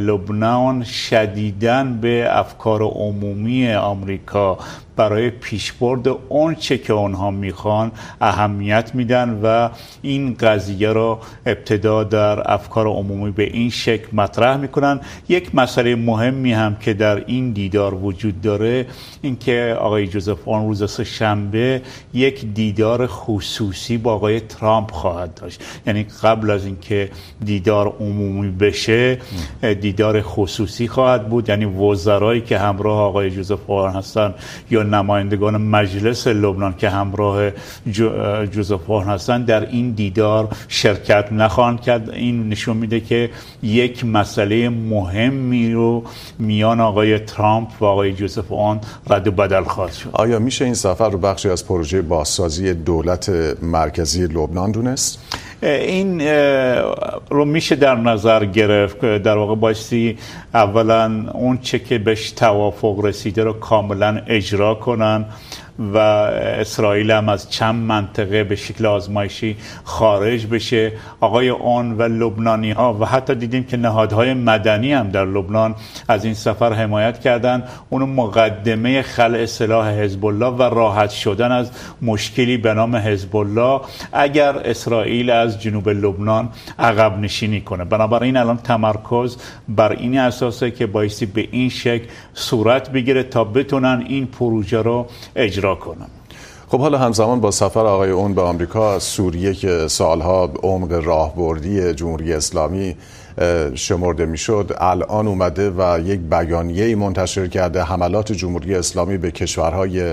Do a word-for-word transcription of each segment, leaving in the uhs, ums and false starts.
لبنان شدیداً به افکار عمومی آمریکا برای پیشبرد اون چه که اونها میخوان اهمیت میدن و این قضیه رو ابتدا در افکار عمومی به این شکل مطرح میکنن. یک مسئله مهمی هم که در این دیدار وجود داره این که آقای جوزف اون روز سه‌شنبه یک دیدار خصوصی با آقای ترامپ خواهد داشت. یعنی قبل از اینکه دیدار عمومی بشه دیدار خصوصی خواهد بود، یعنی وزرایی که همراه آقای جوزف اون هستن یا نمایندگان مجلس لبنان که همراه جوزف اون هستن در این دیدار شرکت نخواهند کرد. این نشون میده که یک مسئله مهمی رو میان آقای ترامپ و آقای جوزف اون رد و بدل خواهد شد. آیا میشه این سفر رو بخشی از پروژه بازسازی دولت مرکزی لبنان دونست؟ این رو میشه در نظر گرفت. در واقع بایستی اولا اون چه که بهش توافق رسیده رو کاملا اجرا کنن و اسرائیل هم از چند منطقه به شکل آزمایشی خارج بشه. آقای اون و لبنانی ها و حتی دیدیم که نهادهای مدنی هم در لبنان از این سفر حمایت کردن. اون مقدمه خلع سلاح حزب الله و راحت شدن از مشکلی به نام حزب الله اگر اسرائیل از جنوب لبنان عقب نشینی کنه. بنابراین الان تمرکز بر این اساسه که بایستی به این شکل صورت بگیره تا بتونن این پروژه رو اجرا کنم. خب حالا همزمان با سفر آقای اون به آمریکا، سوریه که سالها عمق راهبردی جمهوری اسلامی شمرده میشد الان اومده و یک بیانیه‌ای منتشر کرده حملات جمهوری اسلامی به کشورهای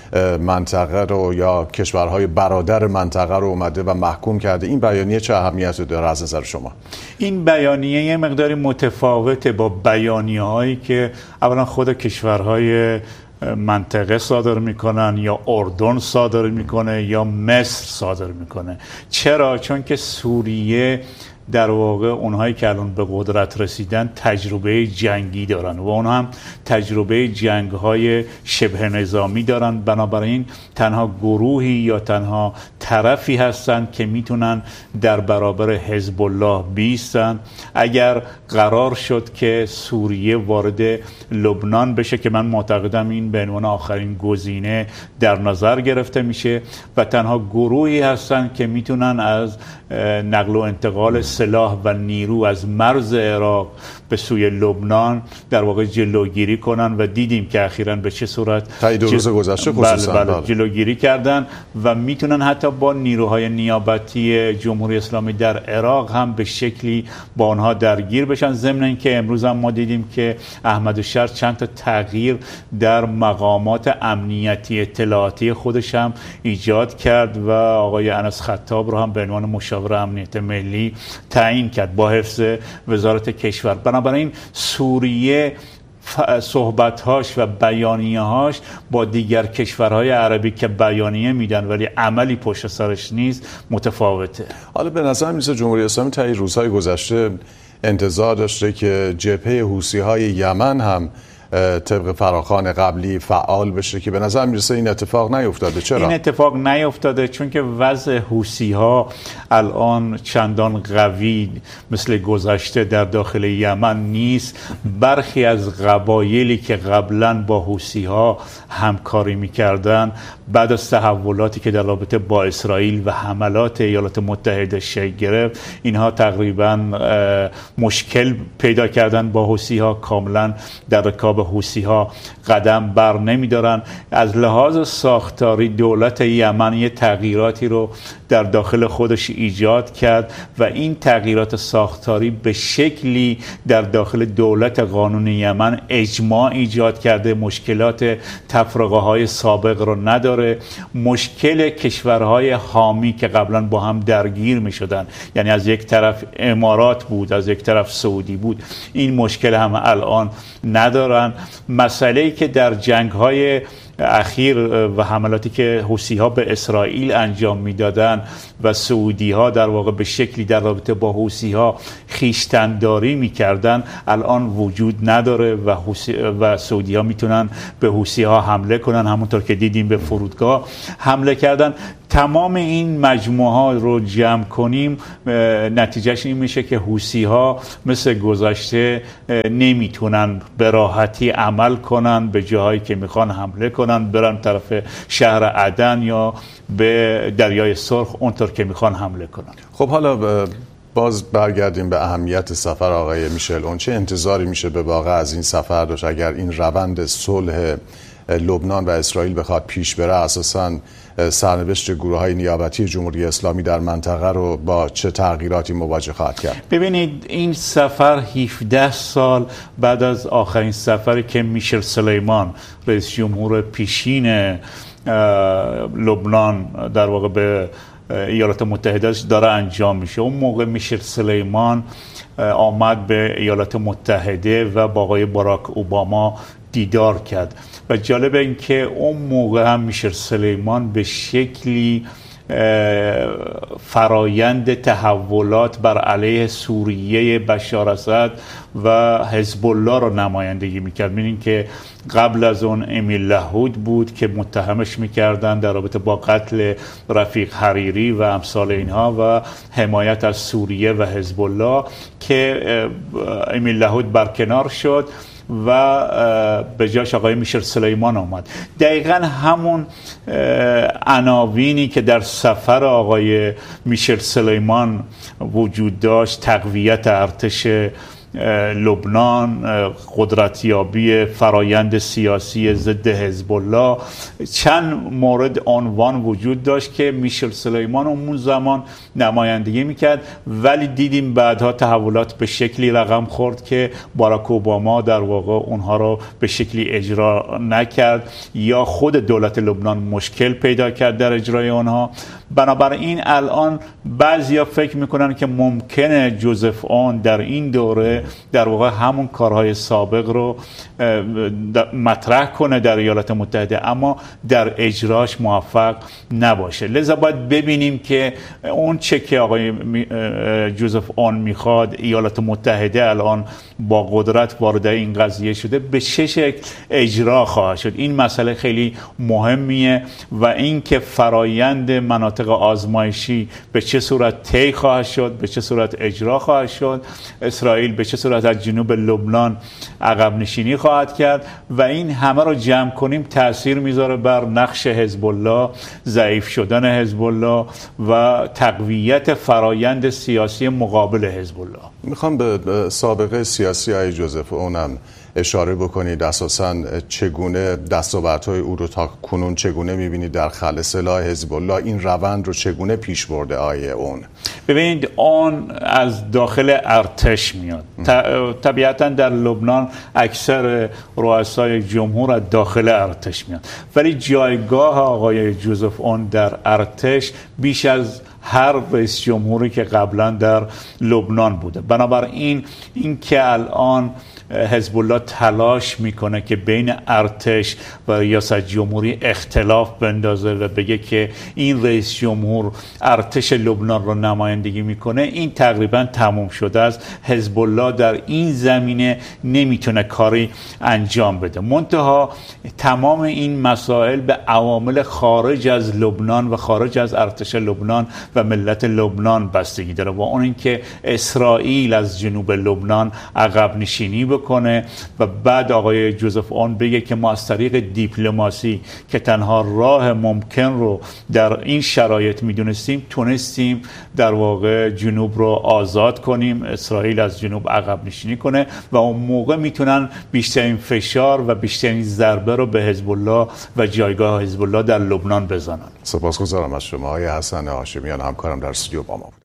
منطقه رو یا کشورهای برادر منطقه رو اومده و محکوم کرده. این بیانیه چه اهمیتی داره از نظر شما؟ این بیانیه یه مقداری متفاوته با بیانیه‌هایی که اولا خود کشورهای منطقه صادر میکنن یا اردن صادر میکنه یا مصر صادر میکنه. چرا؟ چون که سوریه در واقع اونهایی که الان به قدرت رسیدن تجربه جنگی دارن و اونها هم تجربه جنگ‌های شبه نظامی دارن. بنابراین تنها گروهی یا تنها طرفی هستن که میتونن در برابر حزب الله بیستن. اگر قرار شد که سوریه وارد لبنان بشه که من معتقدم این به عنوان آخرین گزینه در نظر گرفته میشه و تنها گروهی هستن که میتونن از نقل و انتقال سلاح و نیرو از مرز عراق به سوی لبنان در واقع جلوگیری کنن و دیدیم که اخیراً به چه صورت تا دو روز گذشته خصوصا بله بله جلوگیری کردن و میتونن حتی با نیروهای نیابتی جمهوری اسلامی در عراق هم به شکلی با آنها درگیر بشن. ضمن اینکه امروز هم ما دیدیم که احمدالشر چند تا تغییر در مقامات امنیتی اطلاعاتی خودش هم ایجاد کرد و آقای انس خطاب رو هم به عنوان مشاور امنیت ملی تعیین کرد با حفظ وزارت کشور. بنابراین سوریه صحبت‌هاش و بیانیه‌هاش با دیگر کشورهای عربی که بیانیه میدن ولی عملی پشت سرش نیست متفاوته. حالا به نظر میاد جمهوری اسلامی تا این روزهای گذشته انتظار داشته که جبهه حوثی‌های یمن هم طبق فراخوان قبلی فعال بشه که به نظر میرسه این اتفاق نیفتاده. چرا؟ این اتفاق نیفتاده چون که وضع حوثی‌ها الان چندان قوی مثل گذشته در داخل یمن نیست. برخی از قبایلی که قبلا با حوثی‌ها همکاری میکردن بعد از تحولاتی که در رابطه با اسرائیل و حملات ایالات متحده شکل گرفت اینها تقریبا مشکل پیدا کردن با حوثی‌ها، کاملا در رکاب حوثی‌ها قدم بر نمی‌دارن. از لحاظ ساختاری دولت یمن یه تغییراتی رو در داخل خودش ایجاد کرد و این تغییرات ساختاری به شکلی در داخل دولت قانون یمن اجماع ایجاد کرده. مشکلات تفرقه‌های سابق رو نداره. مشکل کشورهای حامی که قبلا با هم درگیر می‌شدن، یعنی از یک طرف امارات بود از یک طرف سعودی بود، این مشکل هم الان ندارن. مسئله‌ای که در جنگ‌های اخیر و حملاتی که حوثی ها به اسرائیل انجام میدادن و سعودی ها در واقع به شکلی در رابطه با حوثی ها خویشتنداری میکردن الان وجود نداره و و سعودی ها میتونن به حوثی ها حمله کنن، همونطور که دیدیم به فرودگاه حمله کردن. تمام این مجموعه ها رو جمع کنیم نتیجهش این میشه که حوثی ها مثل گذشته نمیتونن به راحتی عمل کنن، به جاهایی که میخوان حمله کنن، برن طرف شهر عدن یا به دریای سرخ اونطور که میخوان حمله کنن. خب حالا باز برگردیم به اهمیت سفر آقای میشل اون. چه انتظاری میشه به واقع از این سفر داشت اگر این روند صلح لبنان و اسرائیل بخواد پیش بره؟ اساساً سرنوشت گروه‌های نیابتی جمهوری اسلامی در منطقه رو با چه تغییراتی مواجه خواهد کرد؟ ببینید این سفر هفده سال بعد از آخرین سفری که میشل سلیمان رئیس جمهور پیشین لبنان در واقع به ایالات متحده داره انجام میشه. اون موقع میشل سلیمان آمد به ایالات متحده و با آقای باراک اوباما دیدار کرد و جالب این که اون موقع هم میشل سلیمان به شکلی فرایند تحولات بر علیه سوریه بشار اسد و حزب الله رو نمایندگی میکرد. می‌بینید که قبل از اون امیل لهود بود که متهمش میکردن در رابطه با قتل رفیق حریری و امثال اینها و حمایت از سوریه و حزب الله که امیل لهود برکنار شد و به جاش آقای میشل سلیمان آمد. دقیقا همون عناوینی که در سفر آقای میشل سلیمان وجود داشت، تقویت ارتش لبنان، قدرتیابی فرایند سیاسی ضد حزب الله، چند مورد عنوان وجود داشت که میشل سلیمان اون زمان نمایندگی میکرد، ولی دیدیم بعدها تحولات به شکلی رقم خورد که باراک اوباما در واقع اونها رو به شکلی اجرا نکرد یا خود دولت لبنان مشکل پیدا کرد در اجرای اونها. بنابراین الان بعضیا فکر میکنن که ممکنه جوزف اون در این دوره در واقع همون کارهای سابق رو مطرح کنه در ایالات متحده اما در اجراش موفق نباشه. لذا باید ببینیم که اون چه که آقای جوزف اون میخواد، ایالات متحده الان با قدرت وارد این قضیه شده، به چه شکل اجرا خواهد شد. این مسئله خیلی مهمیه و این که فرایند مناطق آزمایشی به چه صورت طی خواهد شد، به چه صورت اجرا خواهد شد، اسرائیل به چه صورت از جنوب لبنان عقب نشینی خواهد کرد و این همه رو جمع کنیم تأثیر میذاره بر نقش حزب الله، ضعیف شدن حزب الله و تقویت فرایند سیاسی مقابل حزب الله. میخوام به سابقه سیاسی های جوزف اونم اشاره بکنید. اساساً چگونه دستاوردهای او رو تا کنون چگونه میبینید در خلأ سلاح حزب الله؟ این روند رو چگونه پیش برده آیه اون؟ ببینید اون از داخل ارتش میاد. طبیعتاً در لبنان اکثر رؤسای جمهور از داخل ارتش میاد، ولی جایگاه آقای جوزف اون در ارتش بیش از هر رئیس جمهوری که قبلا در لبنان بوده. بنابراین این که الان حزب الله تلاش میکنه که بین ارتش و ریاست جمهوری اختلاف بندازه و بگه که این رئیس جمهور ارتش لبنان رو نمایندگی میکنه، این تقریبا تموم شده است. حزب الله در این زمینه نمیتونه کاری انجام بده. منتها تمام این مسائل به عوامل خارج از لبنان و خارج از ارتش لبنان و ملت لبنان بستگی داره و اون این که اسرائیل از جنوب لبنان عقب نشینی بکنه و بعد آقای جوزف اون بگه که ما از طریق دیپلماسی که تنها راه ممکن رو در این شرایط میدونستیم، تونستیم در واقع جنوب رو آزاد کنیم، اسرائیل از جنوب عقب نشینی کنه و اون موقع میتونن بیشترین فشار و بیشترین ضربه رو به حزب الله و جایگاه حزب الله در لبنان بزنن. سپاسگزارم از شما آقای حسن هاشمیان، همکارم در استودیو با ما بود.